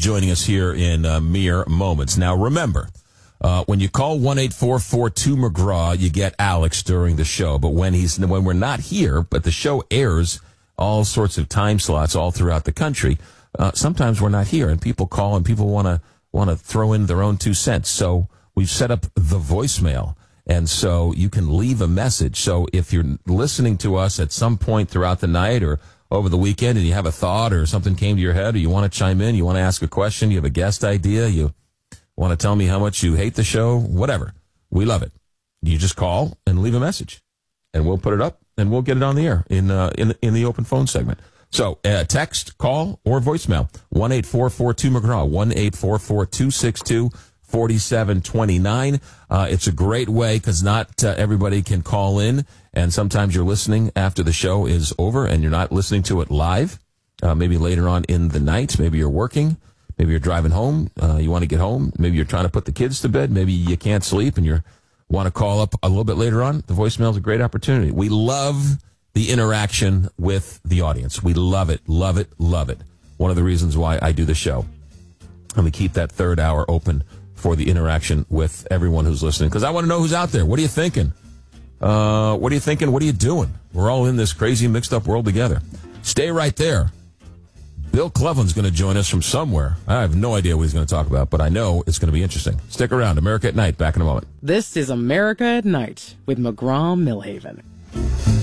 joining us here in mere moments. Now, remember, when you call 1-844-2-McGraw, you get Alex during the show. But when we're not here, but the show airs all sorts of time slots all throughout the country, sometimes we're not here, and people call and people want to throw in their own 2 cents. So we've set up the voicemail, and so you can leave a message. So if you're listening to us at some point throughout the night or over the weekend and you have a thought or something came to your head or you want to chime in, you want to ask a question, you have a guest idea, you want to tell me how much you hate the show, whatever, we love it. You just call and leave a message, and we'll put it up and we'll get it on the air in the open phone segment. So text, call, or voicemail, 1-844-2-McGraw, 1-844-262-4729. It's a great way because not everybody can call in, and sometimes you're listening after the show is over and you're not listening to it live. Maybe later on in the night, maybe you're working, maybe you're driving home, you want to get home, maybe you're trying to put the kids to bed, maybe you can't sleep and you want to call up a little bit later on. The voicemail is a great opportunity. We love the interaction with the audience. We love it, love it, love it. One of the reasons why I do the show. And we keep that third hour open for the interaction with everyone who's listening, because I want to know who's out there. What are you thinking? What are you thinking? What are you doing? We're all in this crazy mixed up world together. Stay right there. Bill Cleveland's going to join us from somewhere. I have no idea what he's going to talk about, but I know it's going to be interesting. Stick around. America at Night. Back in a moment. This is America at Night with McGraw Millhaven.